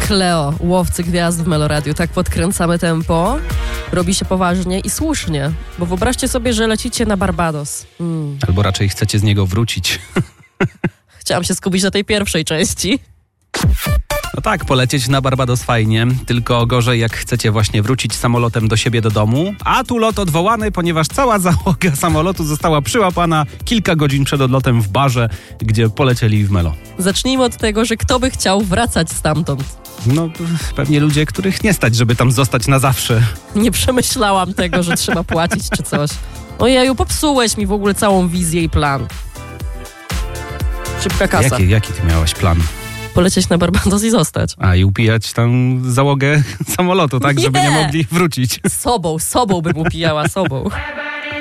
Cleo, łowcy gwiazd w Meloradiu. Tak podkręcamy tempo. Robi się poważnie i słusznie, bo wyobraźcie sobie, że lecicie na Barbados. Albo raczej chcecie z niego wrócić. Chciałam się skupić na tej pierwszej części. No tak, polecieć na Barbados fajnie, tylko gorzej jak chcecie właśnie wrócić samolotem do siebie do domu, a tu lot odwołany, ponieważ cała załoga samolotu została przyłapana kilka godzin przed odlotem w barze, gdzie polecieli w Melo. Zacznijmy od tego, że kto by chciał wracać stamtąd? No pewnie ludzie, których nie stać, żeby tam zostać na zawsze. Nie przemyślałam tego, że trzeba płacić czy coś. Ojeju, popsułeś mi w ogóle całą wizję i plan. Szybka kasa. Jaki ty miałaś plan? Polecieć na Barbados i zostać. A i upijać tam załogę samolotu, tak? Żeby nie mogli wrócić. Sobą bym upijała, sobą.